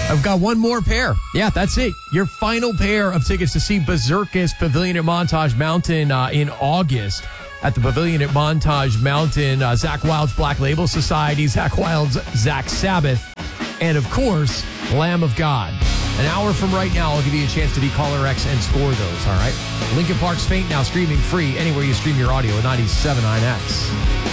I've got one more pair. Yeah, that's it. Your final pair of tickets to see Berserkist Pavilion at Montage Mountain in August. At the Pavilion at Montage Mountain, Zach Wilde's Black Label Society, Zach Wilde's Zach Sabbath, and of course, Lamb of God. An hour from right now, I'll give you a chance to be Caller X and score those, all right? Linkin Park's Faint now streaming free anywhere you stream your audio at 97.9X.